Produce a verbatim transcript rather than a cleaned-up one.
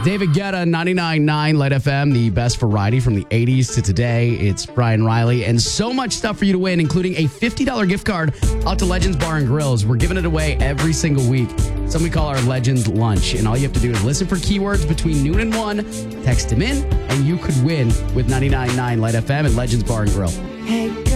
David Guetta, ninety-nine point nine Light F M, the best variety from the eighties to today. It's Brian Riley, and so much stuff for you to win, including a fifty dollars gift card out to Legends Bar and Grills. We're giving it away every single week. Something we call our Legends Lunch, and all you have to do is listen for keywords between noon and one, text them in, and you could win with ninety-nine point nine Light F M and Legends Bar and Grill. Hey,